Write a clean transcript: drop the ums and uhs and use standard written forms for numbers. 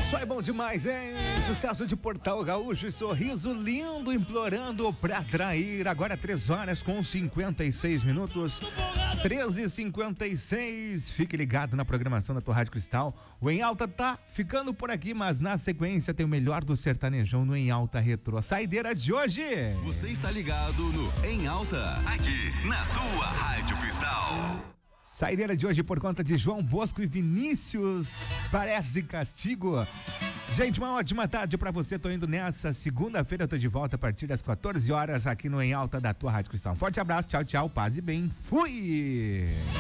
Só é bom demais, hein? Sucesso de Portal Gaúcho e sorriso lindo implorando pra atrair. Agora 3h56. 13h56. Fique ligado na programação da tua Rádio Cristal. O Em Alta tá ficando por aqui, mas na sequência tem o melhor do sertanejão no Em Alta Retrô. A saideira de hoje. Você está ligado no Em Alta, aqui na tua Rádio Cristal. Saideira de hoje por conta de João Bosco e Vinícius. Parece castigo. Gente, uma ótima tarde pra você. Tô indo nessa segunda-feira, eu tô de volta a partir das 14 horas aqui no Em Alta da tua Rádio Cristal. Um forte abraço, tchau, tchau, paz e bem. Fui!